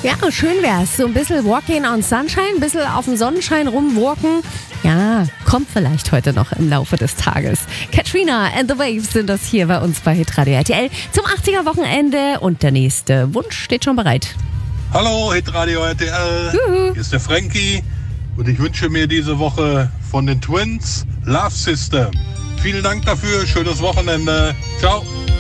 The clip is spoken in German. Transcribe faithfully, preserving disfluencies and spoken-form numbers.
Ja, schön wär's. So ein bisschen Walking on Sunshine, ein bisschen auf dem Sonnenschein rumwalken. Ja, kommt vielleicht heute noch im Laufe des Tages. Katrina and the Waves sind das hier bei uns bei Hitradio R T L zum achtziger-Wochenende. Und der nächste Wunsch steht schon bereit. Hallo, Hitradio R T L. Juhu. Hier ist der Frankie. Und ich wünsche mir diese Woche von den Twins Love System. Vielen Dank dafür. Schönes Wochenende. Ciao.